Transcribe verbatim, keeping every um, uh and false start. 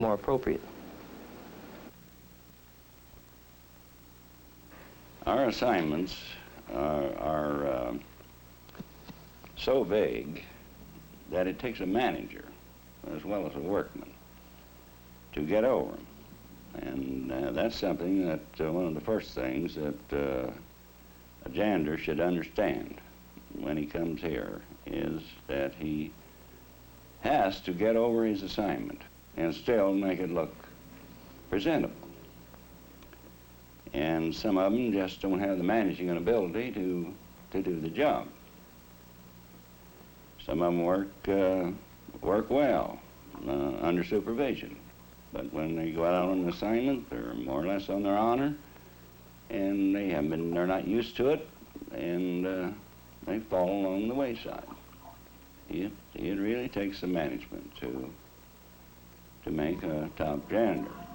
more appropriate. Our assignments are, are uh, so vague that it takes a manager as well as a workman to get over them. And uh, that's something that uh, one of the first things that uh, a janitor should understand when he comes here is that he has to get over his assignment and still make it look presentable. And some of them just don't have the managing ability to, to do the job. Some of them work, uh, work well uh, under supervision. But when they go out on an assignment, they're more or less on their honor, and they haven't been, they're not used to it, and uh, they fall along the wayside. It, it really takes some management to, to make a top janitor.